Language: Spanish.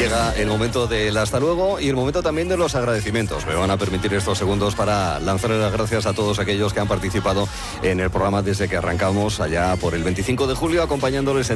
llega el momento del hasta luego y el momento también de los agradecimientos. Me van a permitir estos segundos para lanzarle las gracias a todos aquellos que han participado en el programa desde que arrancamos allá por el 25 de julio, acompañándoles en